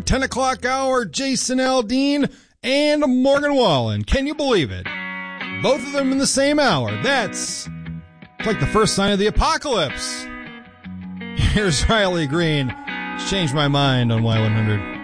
10 o'clock hour, Jason Aldean and Morgan Wallen. Can you believe it? Both of them in the same hour. It's like the first sign of the apocalypse. Here's Riley Green. It's changed my mind on Y100.